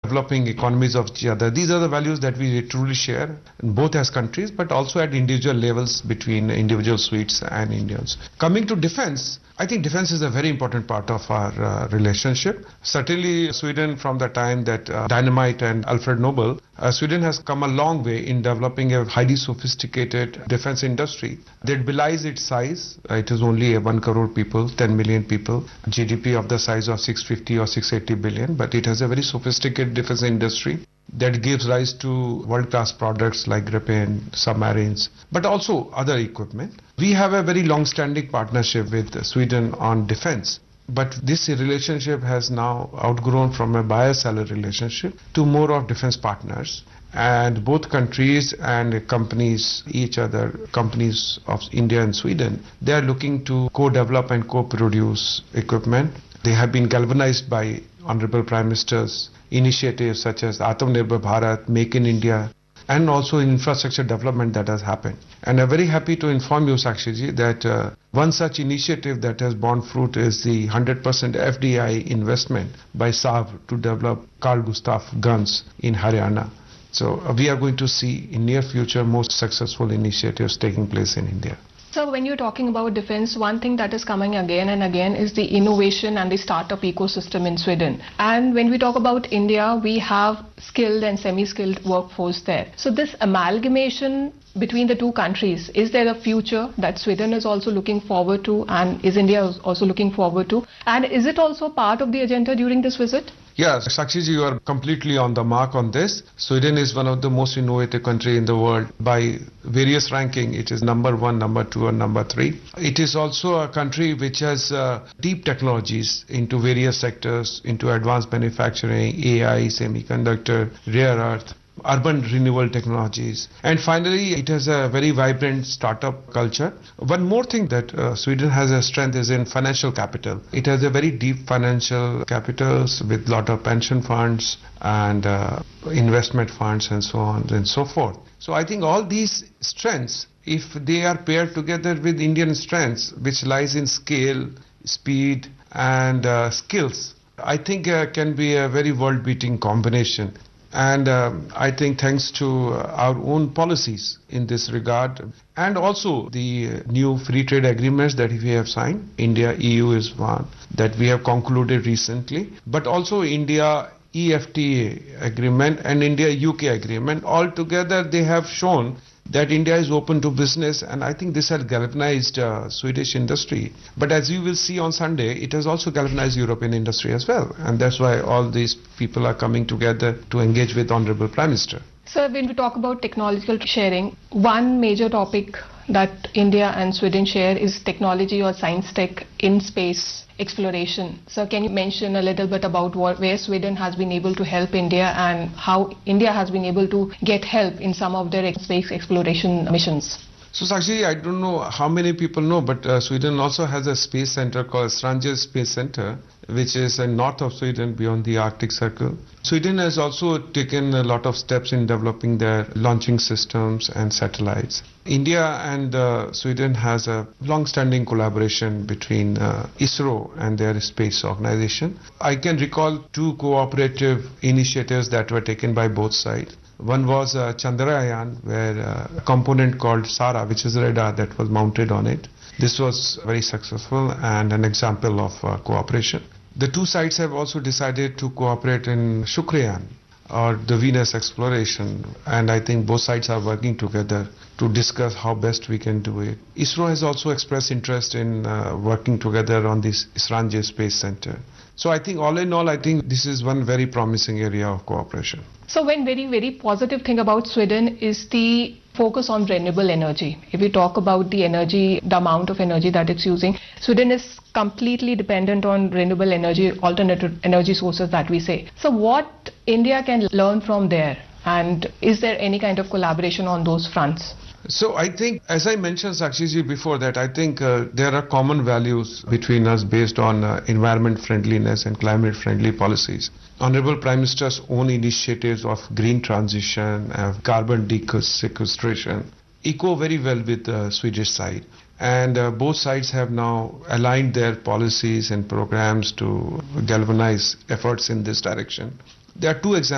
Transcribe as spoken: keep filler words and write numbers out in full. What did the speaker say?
developing economies of each other. These are the values that we truly share, both as countries, but also at individual levels between individual Swedes and Indians. Coming to defense, I think defense is a very important part of our uh, relationship. Certainly, Sweden, from the time that uh, Dynamite and Alfred Nobel, uh, Sweden has come a long way in developing a highly sophisticated defense industry that belies its size. Uh, it is only a one crore people, ten million people, G D P of the size of six hundred fifty or six hundred eighty billion, but it has a very sophisticated defense industry that gives rise to world-class products like Gripen, submarines, but also other equipment. We have a very long-standing partnership with Sweden on defense, but this relationship has now outgrown from a buyer-seller relationship to more of defense partners. And both countries and companies, each other, companies of India and Sweden, they are looking to co-develop and co-produce equipment. They have been galvanized by Honorable Prime Minister's initiatives such as Atmanirbhar Bharat, Make in India, and also infrastructure development that has happened. And I'm very happy to inform you, Sakshiji, that uh, one such initiative that has borne fruit is the one hundred percent F D I investment by Saab to develop Carl Gustaf guns in Haryana. So uh, we are going to see in near future most successful initiatives taking place in India. So when you're talking about defense, one thing that is coming again and again is the innovation and the startup ecosystem in Sweden. And when we talk about India, we have skilled and semi-skilled workforce there. So this amalgamation between the two countries, is there a future that Sweden is also looking forward to, and is India also looking forward to? And is it also part of the agenda during this visit? Yes, Sakshiji, you are completely on the mark on this. Sweden is one of the most innovative countries in the world. By various ranking, it is number one, number two, and number three. It is also a country which has uh, deep technologies into various sectors, into advanced manufacturing, A I, semiconductor, rare earth, urban renewable technologies. And finally, it has a very vibrant startup culture. One more thing that uh, Sweden has a strength is in financial capital. It has a very deep financial capitals with lot of pension funds and uh, investment funds and so on and so forth. So I think all these strengths, if they are paired together with Indian strengths, which lies in scale, speed and uh, skills, I think uh, can be a very world-beating combination. And um, I think thanks to uh, our own policies in this regard, and also the new free trade agreements that we have signed, India E U is one that we have concluded recently, but also India E F T A agreement and India U K agreement, all together they have shown that India is open to business, and I think this has galvanized uh, Swedish industry. But as you will see on Sunday, it has also galvanized European industry as well, and that's why all these people are coming together to engage with Honorable Prime Minister. Sir, when we talk about technological sharing, one major topic that India and Sweden share is technology or science tech in space exploration. So can you mention a little bit about what, where Sweden has been able to help India and how India has been able to get help in some of their space exploration missions? So Sakshi, I don't know how many people know, but uh, Sweden also has a space center called Esrange Space Center, which is in north of Sweden beyond the Arctic Circle. Sweden has also taken a lot of steps in developing their launching systems and satellites. India and uh, Sweden has a long-standing collaboration between uh, ISRO and their space organization. I can recall two cooperative initiatives that were taken by both sides. One was uh, Chandrayaan, where uh, a component called SARA, which is a radar that was mounted on it. This was very successful and an example of uh, cooperation. The two sides have also decided to cooperate in Shukrayaan, or the Venus exploration, and I think both sides are working together to discuss how best we can do it. ISRO has also expressed interest in uh, working together on this Esrange Space Center. So I think all in all, I think this is one very promising area of cooperation. So one very, very positive thing about Sweden is the focus on renewable energy. If we talk about the energy, the amount of energy that it's using, Sweden is completely dependent on renewable energy, alternative energy sources that we say. So what India can learn from there, and is there any kind of collaboration on those fronts? So I think, as I mentioned, Sakshiji, before that, I think uh, there are common values between us based on uh, environment friendliness and climate friendly policies. Honorable Prime Minister's own initiatives of green transition, of carbon sequestration, echo very well with the Swedish side. And uh, both sides have now aligned their policies and programs to galvanize efforts in this direction. There are two examples.